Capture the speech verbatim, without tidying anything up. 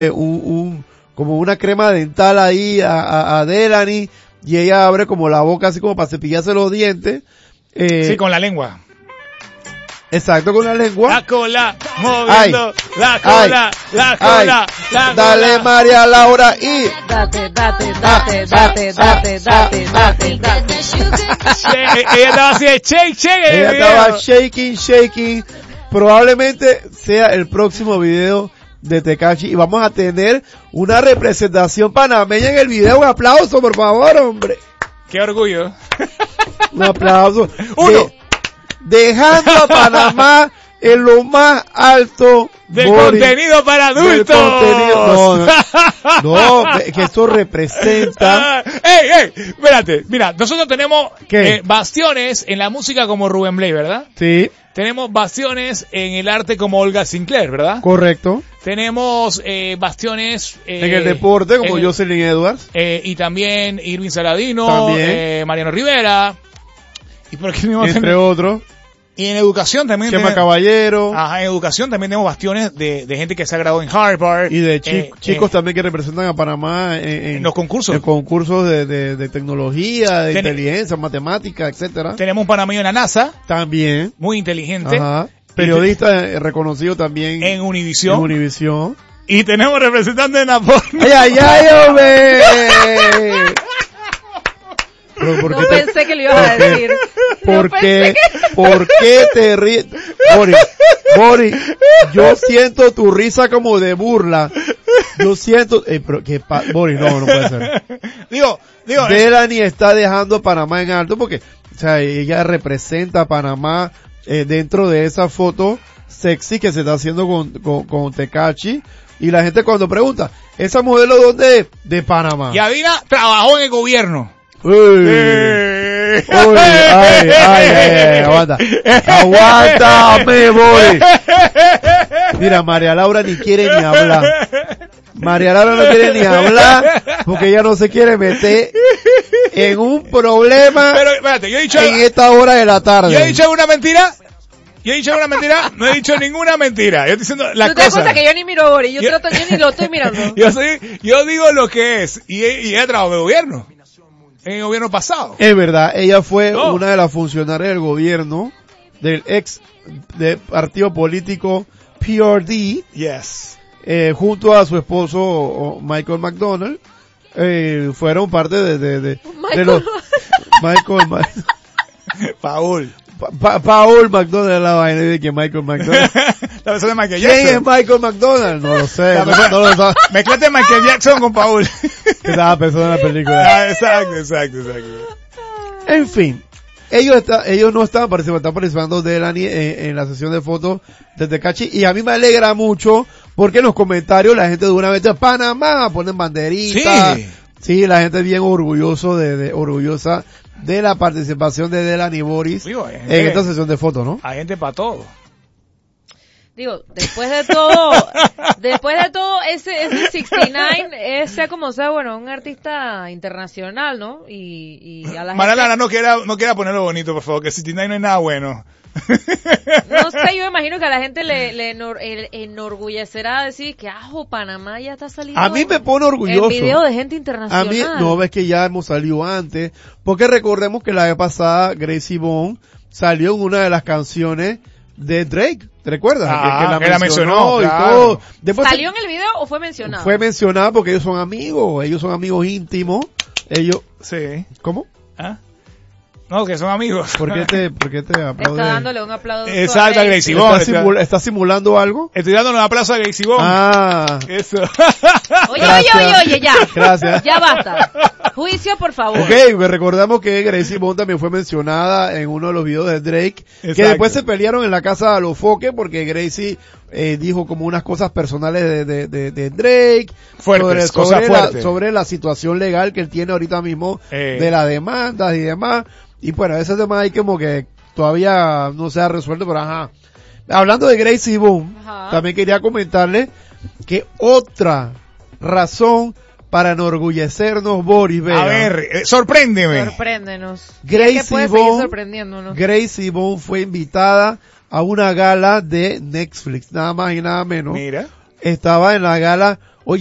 un, un como una crema dental ahí a, a, a Delaney y ella abre como la boca así como para cepillarse los dientes. Eh, sí, con la lengua. Exacto, con la lengua. La cola, moviendo, ay, la cola, ay, la cola, ay, la dale cola. María Laura y... Date, date, date, date, date, date, date, date. Ella estaba así de shake, shake en Ella el estaba video. shaking, shaking. Probablemente sea el próximo video de Tekashi y vamos a tener una representación panameña en el video. Un aplauso, por favor, hombre. Qué orgullo. Un aplauso. Uno. De, dejando a Panamá en lo más alto de Boris, contenido para adultos. Contenido, no, no, no, que esto representa. ¡Ey, ey! Espérate, mira, nosotros tenemos ¿Qué? Eh, bastiones en la música como Rubén Blades, ¿verdad? Sí. Tenemos bastiones en el arte como Olga Sinclair, ¿verdad? Correcto. Tenemos eh, bastiones eh, en el deporte como el, Jocelyn Edwards. Eh, y también Irving Saladino, también. Eh, Mariano Rivera. Y por aquí mismo entre también, otros. Y en educación también Chema tenemos, Caballero. Ajá, en educación también tenemos bastiones de, de gente que se ha graduado en Harvard. Y de chi eh, chicos eh, también que representan a Panamá en, en, en los concursos. En concursos de, de, de tecnología, de Ten inteligencia, matemática, etcétera. Tenemos un panameño en la NASA. También. Muy inteligente. Ajá. Periodista y reconocido también. En Univisión. En Univisión. Y tenemos representantes en Apolo. ¡Ay, ay, ay, hombre! Pero ¿por no qué te, pensé que lo ibas a decir. ¿Por no qué? Que... ¿Por qué te ríes? Boris, Boris, yo siento tu risa como de burla. Yo siento, eh, pero que pa, Boris, no, no puede ser. Digo, digo. Delaney es... está dejando a Panamá en alto porque, o sea, ella representa a Panamá eh, dentro de esa foto sexy que se está haciendo con, con, con Tekashi. Y la gente cuando pregunta, ¿esa modelo dónde es? De Panamá. Y Adina trabajó en el gobierno. Uy, uy, ay, ay, ay, ay, aguanta. Aguántame, voy. Mira, María Laura ni quiere ni hablar. María Laura no quiere ni hablar porque ella no se quiere meter en un problema. Pero, espérate, yo he dicho. En esta hora de la tarde. ¿Yo he dicho una mentira? ¿Yo he dicho una mentira? No he dicho ninguna mentira. Yo estoy diciendo las ¿Tú te cosas. das cuenta que yo ni miro a Boris? Yo, yo, trato, yo ni lo estoy mirando. Yo soy, yo digo lo que es. Y, y he trabajado en el gobierno. En el gobierno pasado. Es verdad, ella fue no. una de las funcionarias del gobierno del ex de partido político P R D. Yes. Eh, junto a su esposo Michael McDonald. Eh, fueron parte de, de, de, Michael. de los Michael Ma Paul. Pa, pa, Paul McDonald, la vaina de que Michael McDonald. La persona de Michael ¿Quién Jackson? es Michael McDonald? No lo sé. La No, persona, no lo sabe. Mezclate Michael Jackson con Paul. Estaba pensando en la película. Ah, exacto, exacto, exacto. En fin. Ellos está, ellos no estaban participando, están participando Delaney en, en la sesión de fotos de Tekashi y a mí me alegra mucho porque en los comentarios la gente de una vez de Panamá ponen banderitas. Sí. Sí, la gente es bien orgulloso de, de, orgullosa de la participación de Delaney Boris Digo, en gente, esta sesión de fotos, ¿no? Hay gente para todo. Digo, después de todo, después de todo, ese, ese sesenta y nueve, es sea como sea, bueno, un artista internacional, ¿no? Y, y a la María Lara, gente... no quiera, no quiera ponerlo bonito, por favor, que sesenta y nueve no es nada bueno. No sé, yo imagino que a la gente le, le enor, el, enorgullecerá decir que, ajo, Panamá ya está saliendo. A mí me pone orgulloso. En video de gente internacional. A mí, no, ves que ya hemos salido antes, porque recordemos que la vez pasada Gracie Bone salió en una de las canciones de Drake, ¿te recuerdas? Ah, que, que la que la mencionó, mencionó, y claro. todo. Después ¿Salió en el video o fue mencionado? Fue mencionado porque ellos son amigos, ellos son amigos íntimos, ellos, Sí. ¿cómo? ¿Ah? No, que son amigos. ¿Por qué te, por qué te aplaudes? Está dándole un aplauso. Exacto, a Gracie ¿Está, Bone. simula, ¿Está simulando algo? Estoy dándole un aplauso a Gracie Bone. Ah. Eso. Oye, oye, oye, oye, ya. Gracias. Ya basta. Juicio, por favor. Ok, me recordamos que Gracie Bone también fue mencionada en uno de los videos de Drake, Exacto. que después se pelearon en la casa de Alofoque porque Gracie eh, dijo como unas cosas personales de, de, de, de Drake, Fuertes, sobre, cosas sobre, la, fuertes. sobre la situación legal que él tiene ahorita mismo Eh. de las demandas y demás. Y bueno, ese tema ahí como que todavía no se ha resuelto, pero ajá. Hablando de Gracie Bone, Ajá. también quería comentarle que otra razón para enorgullecernos, Boris Vega. A ver, eh, sorpréndeme. Sorpréndenos. Gracie ¿Qué puede seguir Bone, sorprendiéndonos? Gracie Bone fue invitada a una gala de Netflix, nada más y nada menos. Mira. Estaba en la gala